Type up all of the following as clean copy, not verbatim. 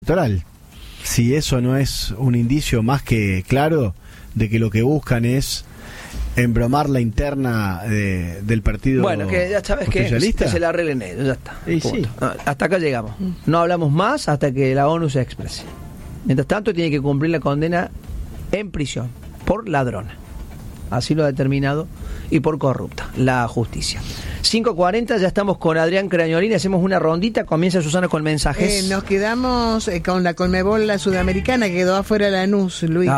electoral. Si eso no es un indicio más que claro de que lo que buscan es embromar la interna del partido. Bueno, que ya sabes que se la arreglen ellos, ya está. Sí. Hasta acá llegamos. No hablamos más hasta que la ONU se exprese. Mientras tanto, tiene que cumplir la condena en prisión por ladrona. Así lo ha determinado, y por corrupta, la justicia. 5:40, ya estamos con Adrián Crañolini, hacemos una rondita, comienza Susana con mensajes. Nos quedamos con la Conmebol, la sudamericana, quedó afuera Lanús, Luis,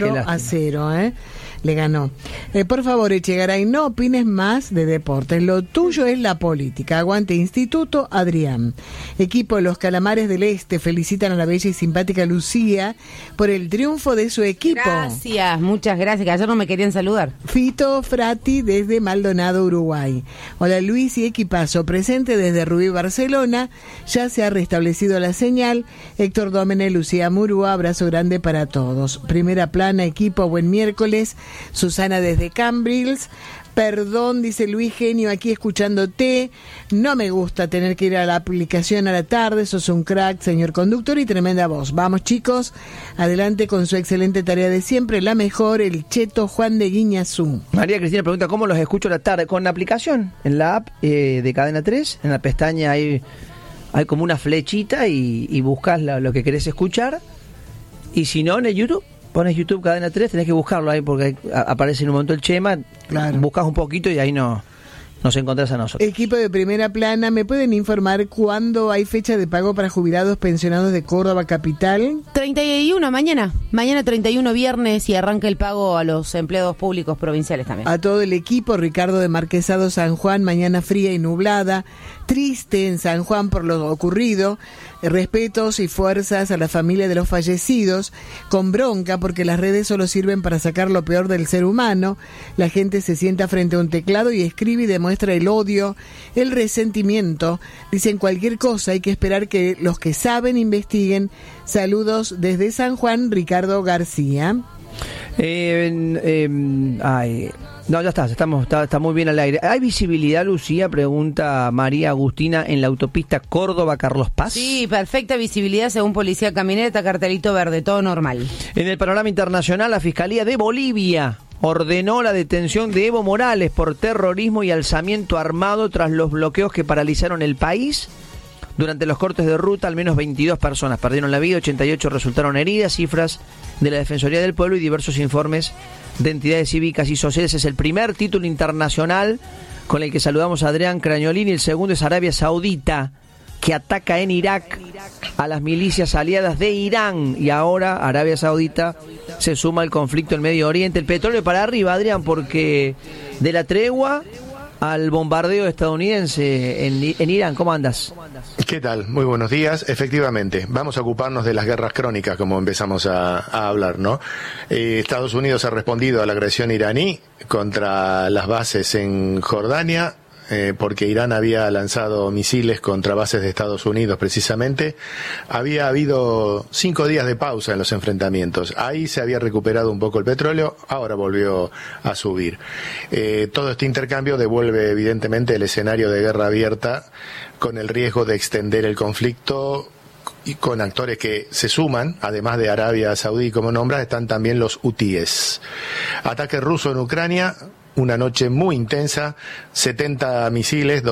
4-0, le ganó. Por favor, Echegaray, no opines más de deportes, lo tuyo es la política. Aguante Instituto, Adrián. Equipo Los Calamares del Este felicitan a la bella y simpática Lucía por el triunfo de su equipo. Gracias, muchas gracias, que ayer no me querían saludar. Fito Frati desde Maldonado, Uruguay. Hola Luis y equipazo, presente desde Rubí, Barcelona, ya se ha restablecido la señal. Héctor Dómene, Lucía Murúa, abrazo grande para todos. Primera plana, equipo, buen miércoles. Susana desde Cambrils. Perdón, dice Luis, genio, aquí escuchándote. No me gusta tener que ir a la aplicación a la tarde. Sos un crack, señor conductor, y tremenda voz. Vamos, chicos, adelante con su excelente tarea de siempre. La mejor, el cheto Juan de Guiñazú. María Cristina pregunta, ¿cómo los escucho a la tarde? Con la aplicación, en la app de Cadena 3, en la pestaña hay como una flechita y buscas lo que querés escuchar. Y si no, en el YouTube, pones YouTube Cadena 3, tenés que buscarlo ahí porque aparece en un momento el Chema, claro. Buscas un poquito y ahí nos encontrás a nosotros. Equipo de primera plana, ¿me pueden informar cuándo hay fecha de pago para jubilados pensionados de Córdoba Capital? 31, mañana 31 viernes, y arranca el pago a los empleados públicos provinciales también. A todo el equipo, Ricardo de Marquesado, San Juan, mañana fría y nublada, triste en San Juan por lo ocurrido. Respetos y fuerzas a la familia de los fallecidos, con bronca porque las redes solo sirven para sacar lo peor del ser humano. La gente se sienta frente a un teclado y escribe y demuestra el odio, el resentimiento. Dicen cualquier cosa, hay que esperar que los que saben investiguen. Saludos desde San Juan, Ricardo García. No, ya está muy bien al aire. ¿Hay visibilidad, Lucía? Pregunta María Agustina, en la autopista Córdoba-Carlos Paz. Sí, perfecta visibilidad según Policía Camioneta, cartelito verde, todo normal. En el panorama internacional, la Fiscalía de Bolivia ordenó la detención de Evo Morales por terrorismo y alzamiento armado tras los bloqueos que paralizaron el país. Durante los cortes de ruta, al menos 22 personas perdieron la vida, 88 resultaron heridas, cifras de la Defensoría del Pueblo y diversos informes de entidades cívicas y sociales. Es el primer título internacional con el que saludamos a Adrián Crañolini. El segundo es Arabia Saudita, que ataca en Irak a las milicias aliadas de Irán. Y ahora Arabia Saudita se suma al conflicto en Medio Oriente. El petróleo para arriba, Adrián, porque de la tregua al bombardeo estadounidense en Irán. ¿Cómo andas? ¿Qué tal? Muy buenos días. Efectivamente, vamos a ocuparnos de las guerras crónicas, como empezamos a hablar, ¿no? Estados Unidos ha respondido a la agresión iraní contra las bases en Jordania, porque Irán había lanzado misiles contra bases de Estados Unidos precisamente. Había habido 5 días de pausa en los enfrentamientos. Ahí se había recuperado un poco el petróleo, ahora volvió a subir. Todo este intercambio devuelve evidentemente el escenario de guerra abierta, con el riesgo de extender el conflicto, y con actores que se suman, además de Arabia Saudí, como nombras, están también los hutíes. Ataque ruso en Ucrania. Una noche muy intensa, 70 misiles,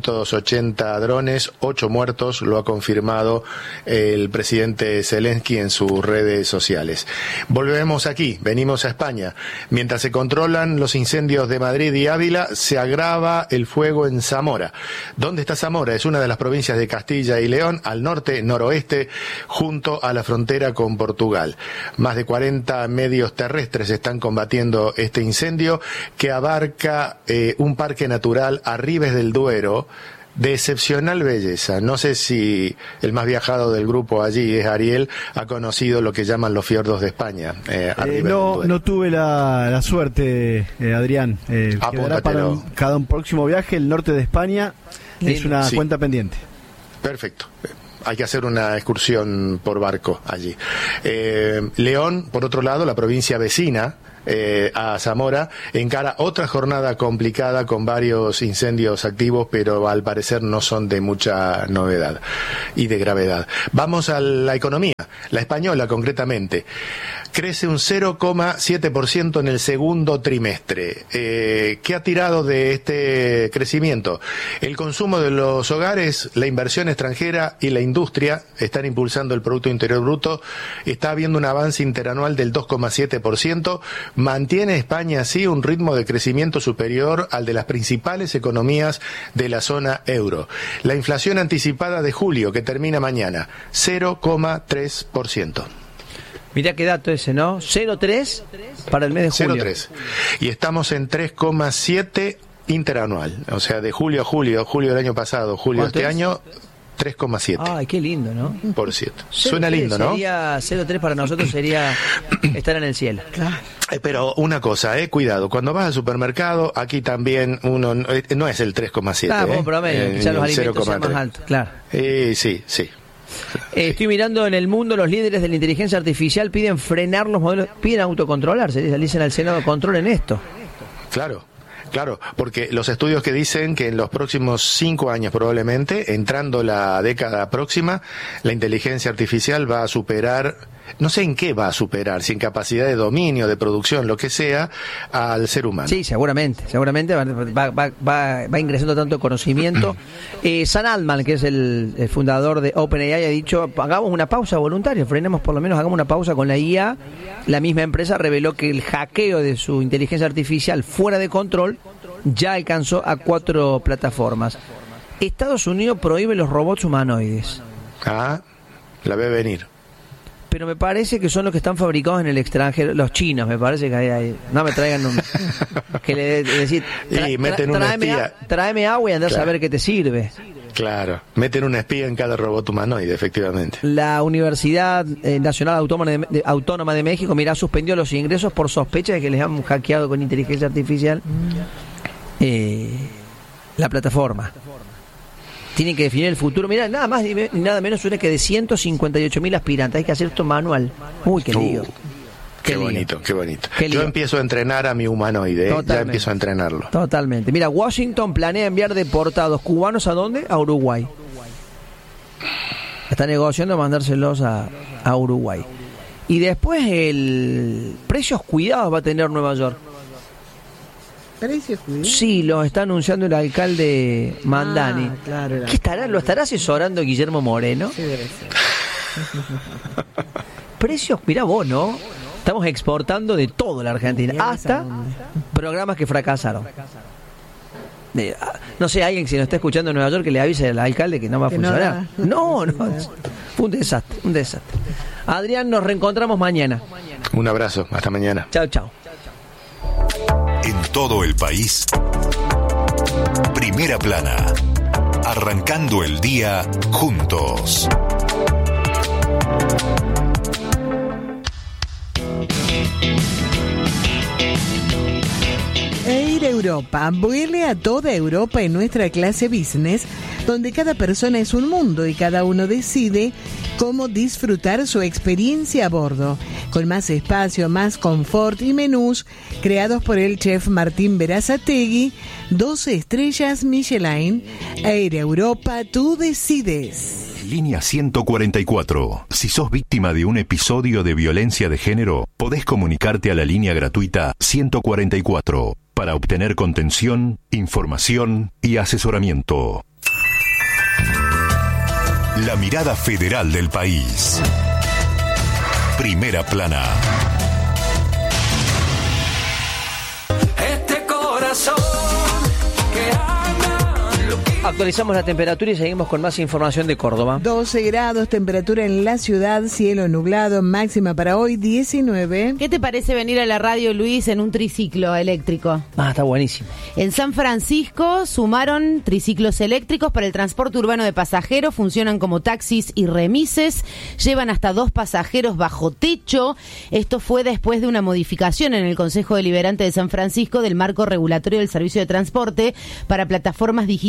280 drones, 8 muertos, lo ha confirmado el presidente Zelensky en sus redes sociales. Volvemos aquí, venimos a España. Mientras se controlan los incendios de Madrid y Ávila, se agrava el fuego en Zamora. ¿Dónde está Zamora? Es una de las provincias de Castilla y León, al norte, noroeste, junto a la frontera con Portugal. Más de 40 medios terrestres están combatiendo este incendio, que abarca un parque natural, Arribes del Duero, de excepcional belleza. No sé si el más viajado del grupo allí es Ariel, ha conocido lo que llaman los fiordos de España. No tuve la suerte, Adrián. Quedará para cada un próximo viaje. El norte de España es una cuenta pendiente. Perfecto. hay que hacer una excursión por barco allí. León, por otro lado, la provincia vecina a Zamora, encara otra jornada complicada con varios incendios activos, pero al parecer no son de mucha novedad y de gravedad. Vamos a la economía, la española concretamente. Crece un 0,7% en el segundo trimestre. ¿Qué ha tirado de este crecimiento? El consumo de los hogares, la inversión extranjera y la industria están impulsando el Producto Interior Bruto. Está habiendo un avance interanual del 2,7%. Mantiene España así un ritmo de crecimiento superior al de las principales economías de la zona euro. La inflación anticipada de julio, que termina mañana, 0,3%. Mirá qué dato ese, ¿no? 0,3 para el mes de julio. 0,3. Y estamos en 3,7 interanual. O sea, de julio a julio, julio del año pasado, julio de este año, 3,7. Ay, qué lindo, ¿no? Por cierto. Suena lindo, ¿no? Sería 0,3 para nosotros sería estar en el cielo. Claro. Pero una cosa, cuidado, cuando vas al supermercado, aquí también uno no es el 3,7. Ah, buen promedio, quizás los alimentos sean más altos, claro. Sí. Estoy mirando en el mundo, los líderes de la inteligencia artificial piden frenar los modelos, piden autocontrolarse, le dicen al Senado, controlen esto. Claro, porque los estudios que dicen que en los próximos 5 años probablemente, entrando la década próxima, la inteligencia artificial va a superar, no sé en qué va a superar, si en capacidad de dominio, de producción, lo que sea, al ser humano. Sí, seguramente va ingresando tanto conocimiento. Sam Altman, que es el fundador de OpenAI, ha dicho, hagamos una pausa voluntaria, frenemos por lo menos, hagamos una pausa con la IA. La misma empresa reveló que el hackeo de su inteligencia artificial fuera de control ya alcanzó a 4 plataformas. Estados Unidos prohíbe los robots humanoides. La ve venir. Pero me parece que son los que están fabricados en el extranjero, los chinos, me parece que hay no me traigan que le decir, tráeme agua y andás a ver qué te sirve. Claro, meten una espía en cada robot humanoide, efectivamente. La Universidad Nacional Autónoma de México, suspendió los ingresos por sospecha de que les han hackeado con inteligencia artificial la plataforma. Tienen que definir el futuro. Mirá, nada más y nada menos suena que de 158.000 aspirantes. Hay que hacer esto manual. Uy, qué lío. Qué bonito. Yo empiezo a entrenar a mi humanoide, ya empiezo a entrenarlo. Totalmente. Mira, Washington planea enviar deportados cubanos ¿a dónde? A Uruguay. Está negociando mandárselos a Uruguay. Y después precios cuidados va a tener Nueva York. ¿Precios cuidados? Sí, lo está anunciando el alcalde Mandani. Claro. ¿Qué lo estará asesorando Guillermo Moreno? Sí, debe ser. Precios, mirá vos, ¿no? Estamos exportando de todo la Argentina, hasta programas que fracasaron. No sé, alguien si nos está escuchando en Nueva York que le avise al alcalde que no va a funcionar. No, fue un desastre. Adrián, nos reencontramos mañana. Un abrazo, hasta mañana. Chao. En todo el país, Primera Plana, arrancando el día juntos. Air Europa vuele a toda Europa en nuestra clase business, donde cada persona es un mundo y cada uno decide cómo disfrutar su experiencia a bordo, con más espacio, más confort y menús creados por el chef Martín Berazategui, 12 estrellas Michelin. Air Europa, tú decides. Línea 144. Si sos víctima de un episodio de violencia de género, podés comunicarte a la línea gratuita 144 para obtener contención, información y asesoramiento. La mirada federal del país. Primera Plana. Este corazón que ama. Actualizamos la temperatura y seguimos con más información de Córdoba. 12 grados, temperatura en la ciudad, cielo nublado, máxima para hoy 19. ¿Qué te parece venir a la radio, Luis, en un triciclo eléctrico? Está buenísimo. En San Francisco sumaron triciclos eléctricos para el transporte urbano de pasajeros, funcionan como taxis y remises, llevan hasta 2 pasajeros bajo techo. Esto fue después de una modificación en el Consejo Deliberante de San Francisco del marco regulatorio del servicio de transporte para plataformas digitales,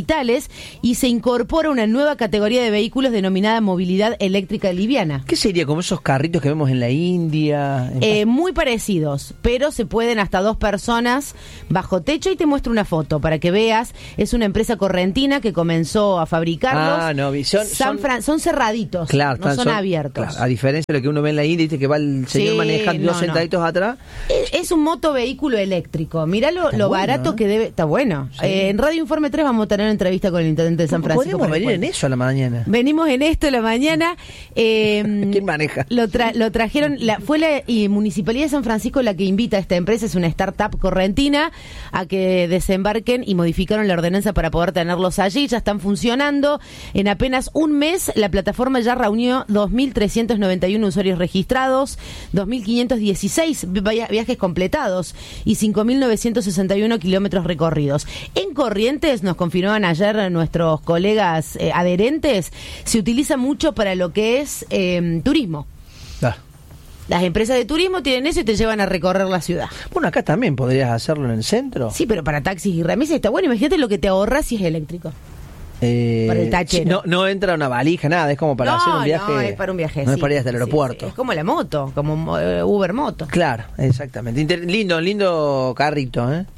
estaciones y se incorpora una nueva categoría de vehículos denominada movilidad eléctrica liviana. ¿Qué sería como esos carritos que vemos en la India? Muy parecidos, pero se pueden hasta 2 personas bajo techo, y te muestro una foto para que veas. Es una empresa correntina que comenzó a fabricarlos. Son cerraditos, claro, no son abiertos. Claro, a diferencia de lo que uno ve en la India, dice que va el señor manejando sentaditos atrás. Es un motovehículo eléctrico. Mirá lo barato, que debe. Está bueno. Sí. En Radio Informe 3 vamos a tener una entrevista con el intendente de San Francisco. Podemos venir en eso a la mañana. Venimos en esto a la mañana. ¿Quién maneja? Lo trajeron. Fue la Municipalidad de San Francisco la que invita a esta empresa, es una startup correntina, a que desembarquen, y modificaron la ordenanza para poder tenerlos allí. Ya están funcionando. En apenas un mes, la plataforma ya reunió 2.391 usuarios registrados, 2.516 viajes completados y 5.961 kilómetros recorridos. En Corrientes, nos confirmaban ayer nuestros colegas adherentes, se utiliza mucho para lo que es turismo. Las empresas de turismo tienen eso y te llevan a recorrer la ciudad. Bueno, acá también podrías hacerlo en el centro. Sí, pero para taxis y remises está bueno. Imagínate lo que te ahorras si es eléctrico. Para el tachero. No entra una valija, nada, es como para hacer un viaje. No, es para un viaje. No es para ir hasta el aeropuerto. Sí. Es como la moto, como Uber Moto. Claro, exactamente. Lindo carrito, ¿eh?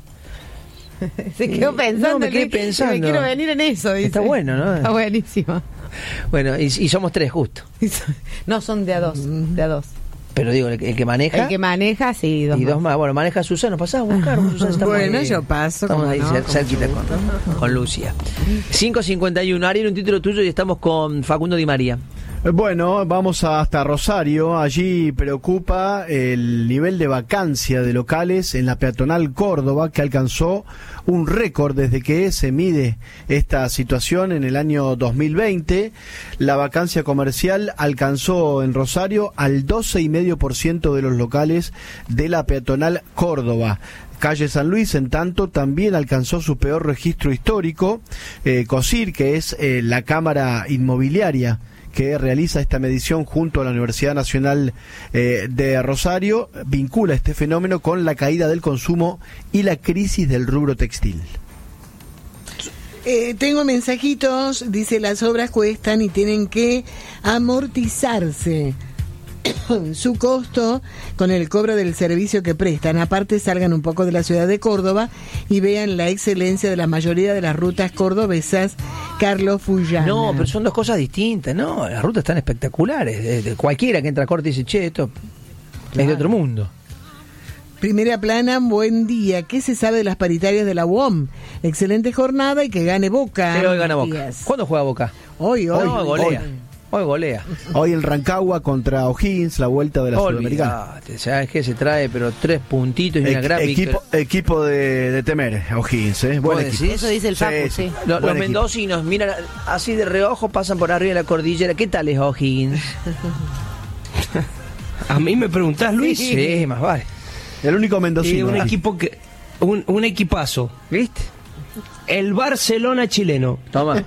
Se quedó pensando. No, me quedé pensando. Me quiero venir en eso, dice. Está bueno, ¿no? Está buenísimo. Bueno, y somos 3 justo. No, son de a 2. De a 2. Pero digo, el que maneja. El que maneja, sí, 2 y 2 más. Bueno, maneja Susana. ¿Pasás a buscar? Susana, bueno, yo paso. Estamos ahí cerquita con Lucia. 5:51. Ariel, un título tuyo, y estamos con Facundo Di María. Bueno, vamos hasta Rosario. Allí preocupa el nivel de vacancia de locales en la peatonal Córdoba, que alcanzó un récord desde que se mide esta situación en el año 2020. La vacancia comercial alcanzó en Rosario al 12,5% de los locales de la peatonal Córdoba. Calle San Luis, en tanto, también alcanzó su peor registro histórico. COSIR, que es la cámara inmobiliaria que realiza esta medición junto a la Universidad Nacional de Rosario, vincula este fenómeno con la caída del consumo y la crisis del rubro textil. Tengo mensajitos, dice: las obras cuestan y tienen que amortizarse su costo con el cobro del servicio que prestan. Aparte, salgan un poco de la ciudad de Córdoba y vean la excelencia de la mayoría de las rutas cordobesas. Carlos Fullana. No, pero son 2 cosas distintas, ¿no? Las rutas están espectaculares. De cualquiera que entra a corte dice, che, esto es de otro mundo. Primera plana, buen día. ¿Qué se sabe de las paritarias de la UOM? Excelente jornada y que gane Boca. Sí, hoy gana Boca. ¿Cuándo juega Boca? Hoy. Golea. Hoy golea. Hoy el Rancagua contra O'Higgins, la vuelta de la Sudamericana. ¿Sabes qué? Se trae, pero 3 puntitos y una gráfica. Equipo de temer, O'Higgins, ¿eh? Buen equipo. Eso dice el Paco, sí. Los mendocinos miran así de reojo, pasan por arriba de la cordillera. ¿Qué tal es O'Higgins? ¿A mí me preguntás, Luis? Sí, más vale. El único mendocino. Un equipo un equipazo. ¿Viste? El Barcelona chileno. Toma.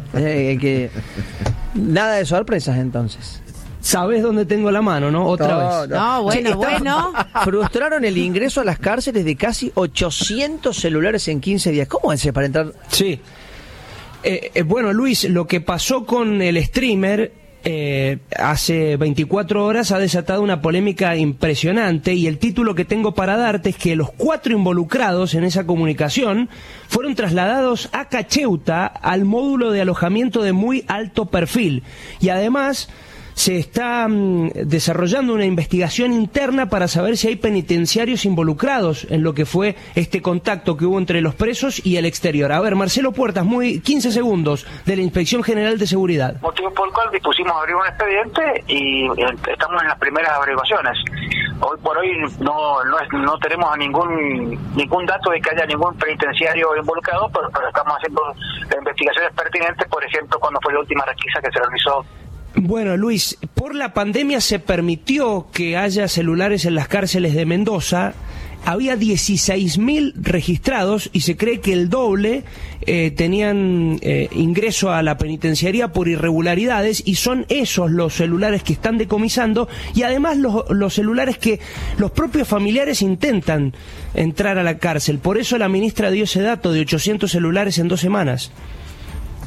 Nada de sorpresas, entonces. ¿Sabés dónde tengo la mano, no? Otra vez. No, bueno. Frustraron el ingreso a las cárceles de casi 800 celulares en 15 días. ¿Cómo hace para entrar? Sí. Bueno, Luis, lo que pasó con el streamer hace 24 horas ha desatado una polémica impresionante, y el título que tengo para darte es que los 4 involucrados en esa comunicación fueron trasladados a Cacheuta, al módulo de alojamiento de muy alto perfil, y además se está desarrollando una investigación interna para saber si hay penitenciarios involucrados en lo que fue este contacto que hubo entre los presos y el exterior. A ver, Marcelo Puertas, 15 segundos de la Inspección General de Seguridad. Motivo por el cual dispusimos abrir un expediente y estamos en las primeras averiguaciones. Hoy por hoy no tenemos ningún dato de que haya ningún penitenciario involucrado, pero estamos haciendo las investigaciones pertinentes, por ejemplo, cuando fue la última requisa que se realizó. Bueno, Luis, por la pandemia se permitió que haya celulares en las cárceles de Mendoza. Había 16.000 registrados y se cree que el doble tenían ingreso a la penitenciaría por irregularidades, y son esos los celulares que están decomisando, y además los celulares que los propios familiares intentan entrar a la cárcel. Por eso la ministra dio ese dato de 800 celulares en 2 semanas.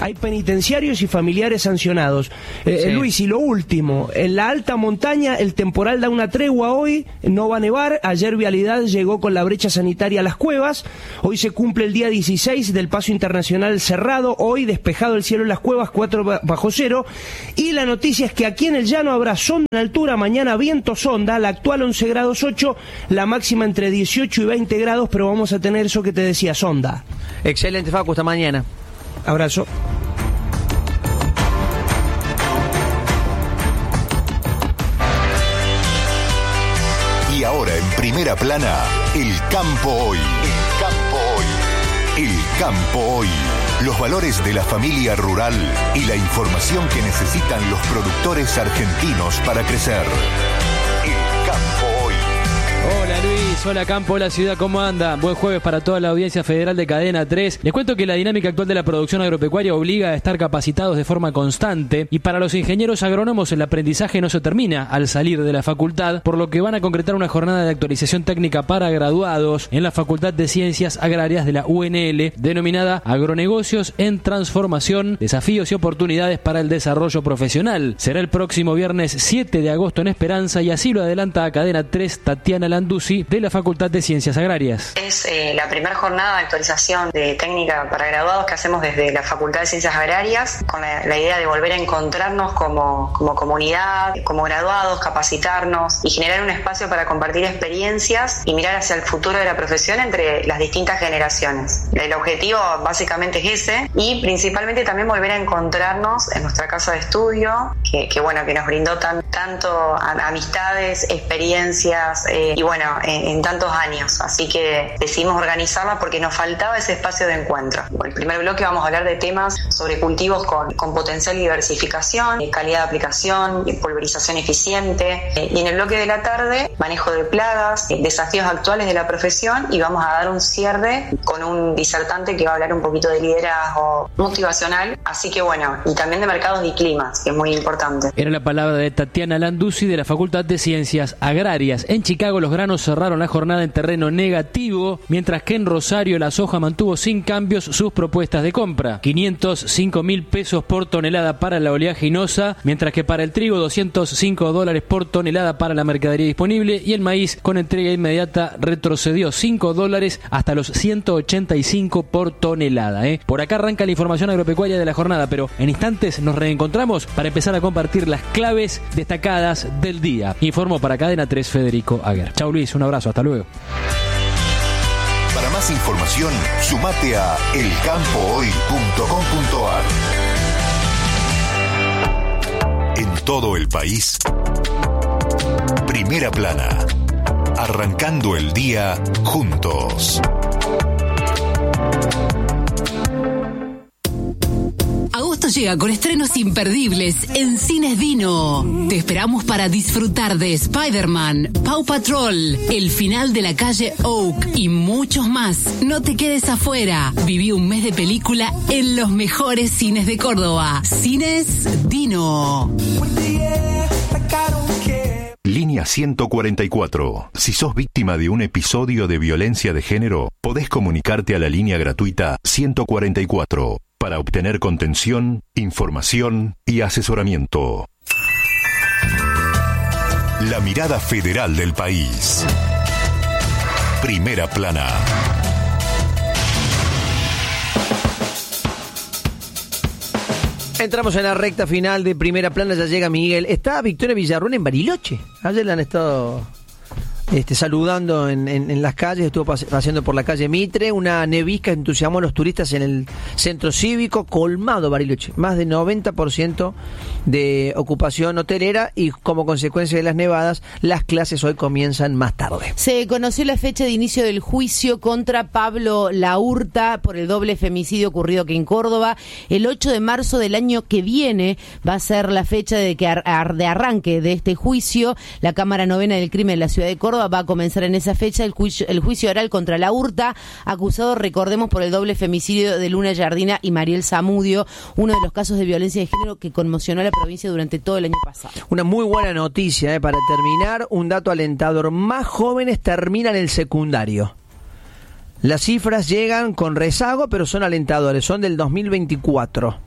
hay penitenciarios y familiares sancionados. Luis, y lo último, en la alta montaña el temporal da una tregua hoy, no va a nevar. Ayer Vialidad llegó con la brecha sanitaria a las cuevas. Hoy se cumple el día 16 del paso internacional cerrado. Hoy despejado el cielo en las cuevas, 4 bajo cero. Y la noticia es que aquí en el llano habrá sonda en altura, mañana viento sonda, la actual 11 grados 8, la máxima entre 18 y 20 grados, pero vamos a tener eso que te decía, sonda. Excelente, Facu, hasta mañana. Abrazo. Y ahora en Primera Plana, El Campo Hoy. El Campo Hoy. El Campo Hoy. Los valores de la familia rural y la información que necesitan los productores argentinos para crecer. El Campo Hoy. Hola Luis, hola Campo, hola Ciudad, ¿cómo anda? Buen jueves para toda la audiencia federal de Cadena 3. Les cuento que la dinámica actual de la producción agropecuaria obliga a estar capacitados de forma constante, y para los ingenieros agrónomos el aprendizaje no se termina al salir de la facultad, por lo que van a concretar una jornada de actualización técnica para graduados en la Facultad de Ciencias Agrarias de la UNL, denominada Agronegocios en Transformación, Desafíos y Oportunidades para el Desarrollo Profesional. Será el próximo viernes 7 de agosto en Esperanza, y así lo adelanta a Cadena 3 Tatiana Landuzzi de la Facultad de Ciencias Agrarias. Es la primera jornada de actualización de técnica para graduados que hacemos desde la Facultad de Ciencias Agrarias, con la idea de volver a encontrarnos como comunidad, como graduados, capacitarnos y generar un espacio para compartir experiencias y mirar hacia el futuro de la profesión entre las distintas generaciones. El objetivo básicamente es ese, y principalmente también volver a encontrarnos en nuestra casa de estudio, que nos brindó tanto amistades, experiencias y en tantos años, así que decidimos organizarla porque nos faltaba ese espacio de encuentro. En el primer bloque vamos a hablar de temas sobre cultivos con potencial de diversificación, calidad de aplicación, pulverización eficiente, y en el bloque de la tarde, manejo de plagas, desafíos actuales de la profesión, y vamos a dar un cierre con un disertante que va a hablar un poquito de liderazgo motivacional, así que y también de mercados y climas, que es muy importante. Era la palabra de Tatiana Landuzzi de la Facultad de Ciencias Agrarias. En Chicago los granos cerraron la jornada en terreno negativo, mientras que en Rosario la soja mantuvo sin cambios sus propuestas de compra. 505.000 pesos por tonelada para la oleaginosa, mientras que para el trigo $205 por tonelada para la mercadería disponible, y el maíz con entrega inmediata retrocedió $5 hasta los 185 por tonelada. Por acá arranca la información agropecuaria de la jornada, pero en instantes nos reencontramos para empezar a compartir las claves destacadas del día. Informó para Cadena 3 Federico Aguer. Chau Luis, un abrazo, hasta luego. Para más información, sumate a elcampohoy.com.ar. En todo el país, Primera Plana. Arrancando el día juntos. Agosto llega con estrenos imperdibles en Cines Dino. Te esperamos para disfrutar de Spider-Man, Paw Patrol, El final de la calle Oak y muchos más. No te quedes afuera. Viví un mes de película en los mejores cines de Córdoba. Cines Dino. Línea 144. Si sos víctima de un episodio de violencia de género, podés comunicarte a la línea gratuita 144 para obtener contención, información y asesoramiento. La mirada federal del país. Primera Plana. Entramos en la recta final de Primera Plana, ya llega Miguel. Está Victoria Villarruel en Bariloche. Ayer la han estado saludando en las calles, estuvo paseando por la calle Mitre, una nevisca entusiasmó a los turistas en el centro cívico, colmado Bariloche, más de 90% de ocupación hotelera, y como consecuencia de las nevadas, las clases hoy comienzan más tarde. Se conoció la fecha de inicio del juicio contra Pablo Laurta por el doble femicidio ocurrido aquí en Córdoba. El 8 de marzo del año que viene va a ser la fecha de arranque de este juicio. La Cámara Novena del Crimen de la Ciudad de Córdoba va a comenzar en esa fecha el juicio oral contra Laurta, acusado, recordemos, por el doble femicidio de Luna Yardina y Mariel Zamudio, uno de los casos de violencia de género que conmocionó a la provincia durante todo el año pasado. Una muy buena noticia, para terminar, un dato alentador: más jóvenes terminan el secundario. Las cifras llegan con rezago, pero son alentadores, son del 2024.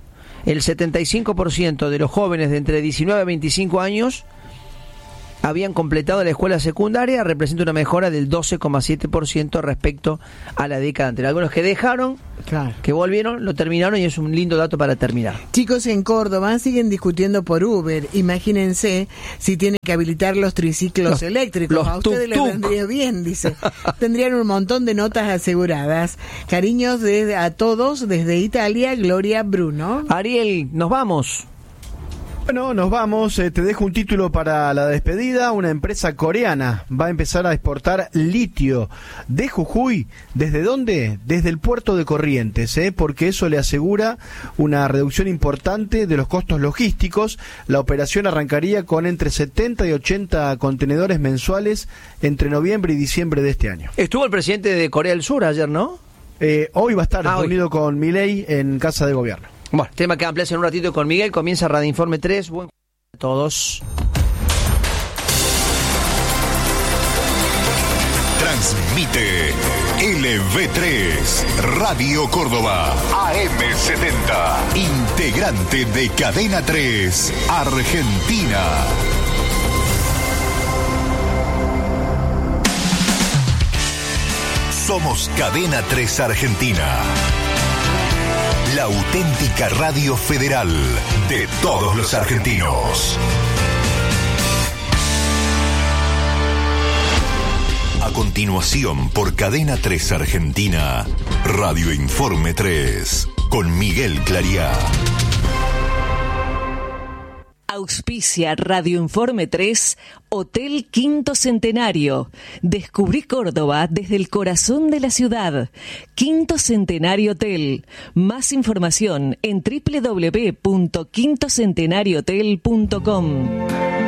el 75% de los jóvenes de entre 19 a 25 años habían completado la escuela secundaria, representa una mejora del 12,7% respecto a la década anterior. Algunos que dejaron, que volvieron, lo terminaron y es un lindo dato para terminar. Chicos en Córdoba siguen discutiendo por Uber. Imagínense si tienen que habilitar los triciclos eléctricos. A ustedes les vendría bien, dice. Tendrían un montón de notas aseguradas. Cariños a todos desde Italia, Gloria Bruno. Ariel, nos vamos. Bueno, nos vamos. Te dejo un título para la despedida. Una empresa coreana va a empezar a exportar litio de Jujuy. ¿Desde dónde? Desde el puerto de Corrientes, porque eso le asegura una reducción importante de los costos logísticos. La operación arrancaría con entre 70 y 80 contenedores mensuales entre noviembre y diciembre de este año. Estuvo el presidente de Corea del Sur ayer, ¿no? Hoy va a estar reunido con Milei en Casa de Gobierno. Bueno, tema que amplias en un ratito con Miguel. Comienza Radio Informe 3. Buen a todos. Transmite LV3 Radio Córdoba AM70. Integrante de Cadena 3 Argentina. Somos Cadena 3 Argentina. La auténtica radio federal de todos los argentinos. A continuación, por Cadena 3 Argentina, Radio Informe 3, con Miguel Clariá. Auspicia Radio Informe 3, Hotel Quinto Centenario. Descubrí Córdoba desde el corazón de la ciudad. Quinto Centenario Hotel. Más información en www.quintocentenariohotel.com.